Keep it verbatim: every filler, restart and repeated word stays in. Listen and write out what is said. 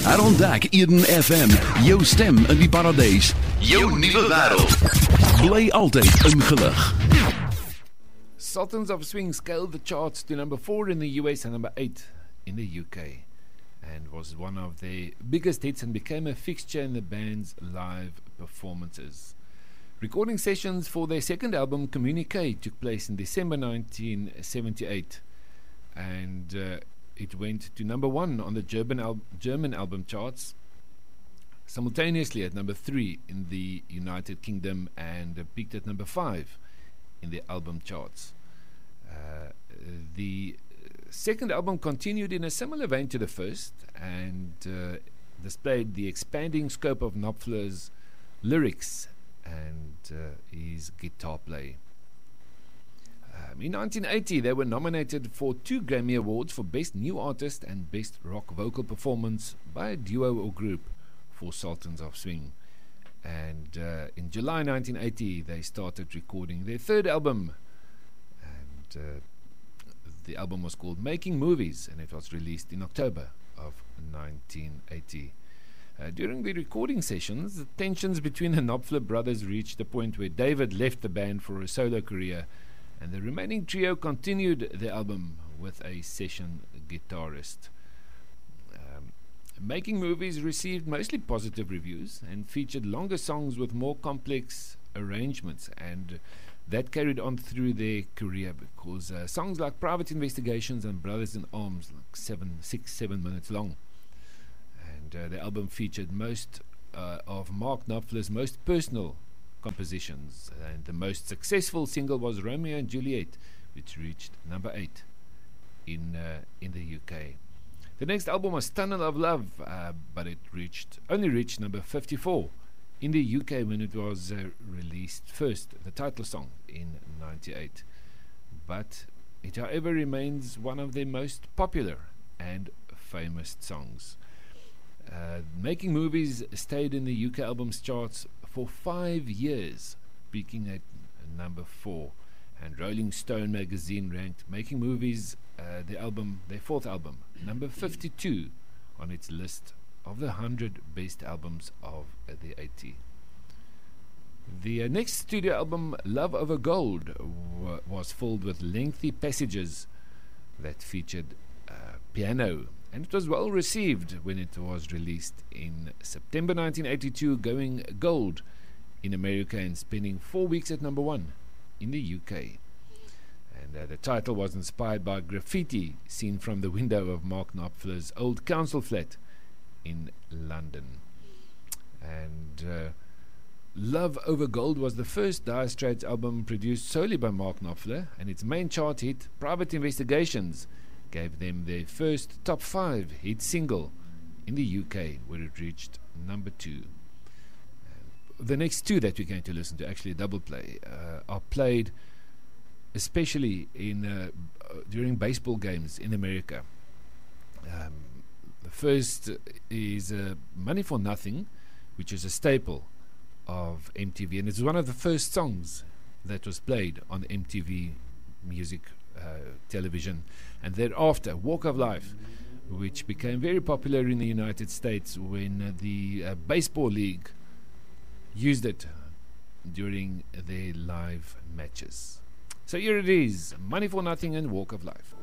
Herontdek Eden F M, jou stem in die paradijs, jou nuwe wêreld. Bly altyd ingelig. Sultans of Swing scaled the charts to number four in the U S and number eight in the U K, and was one of their biggest hits and became a fixture in the band's live performances. Recording sessions for their second album, Communique, took place in December nineteen seventy-eight, and uh, it went to number one on the German, al- German album charts, simultaneously at number three in the United Kingdom, and uh, peaked at number five in the album charts. Uh, the second album continued in a similar vein to the first, and uh, displayed the expanding scope of Knopfler's lyrics and uh, his guitar play. Um, in nineteen eighty, they were nominated for two Grammy Awards for Best New Artist and Best Rock Vocal Performance by a duo or group for Sultans of Swing. And uh, in July nineteen eighty, they started recording their third album, and uh, the album was called Making Movies, and it was released in October of nineteen eighty. Uh, during the recording sessions, the tensions between the Knopfler brothers reached a point where David left the band for a solo career, and the remaining trio continued the album with a session guitarist. Um, Making Movies received mostly positive reviews and featured longer songs with more complex arrangements, and that carried on through their career, because uh, songs like Private Investigations and Brothers in Arms, like seven, six, seven minutes long. And uh, the album featured most uh, of Mark Knopfler's most personal compositions, and the most successful single was Romeo and Juliet, which reached number eight in uh, in the U K. The next album was Tunnel of Love, uh, but it reached only reached number fifty-four in the U K when it was uh, released first, the title song, in ninety-eight. But it, however, remains one of their most popular and famous songs. Uh, Making Movies stayed in the U K albums charts for five years, peaking at number four. And Rolling Stone magazine ranked Making Movies, uh, the album, their fourth album, number fifty-two on its list of the one hundred best albums of uh, the eighties. The uh, next studio album, Love Over Gold, w- was filled with lengthy passages that featured uh, piano, and it was well received when it was released in September nineteen eighty-two, going gold in America and spending four weeks at number one in the U K. And uh, the title was inspired by graffiti seen from the window of Mark Knopfler's old council flat in London. And uh, Love Over Gold was the first Dire Straits album produced solely by Mark Knopfler, and its main chart hit, Private Investigations, gave them their first top five hit single in the U K, where it reached number two. Uh, the next two that we're going to listen to, actually a double play, uh, are played especially in uh, during baseball games in America. Um, the first is uh, Money for Nothing, which is a staple of M T V, and it's one of the first songs that was played on M T V music uh, television. And thereafter, Walk of Life, which became very popular in the United States when uh, the uh, baseball league used it during their live matches. So here it is, Money for Nothing and Walk of Life.